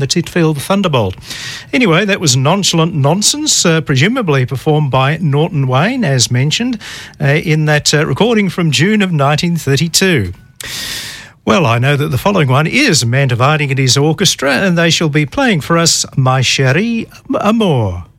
the Titfield Thunderbolt. Anyway, that was Nonchalant Nonsense, presumably performed by Norton Wayne, as mentioned, in that recording from June of 1932. Well, I know that the following one is Mantovani and his orchestra, and they shall be playing for us My Chérie Amour.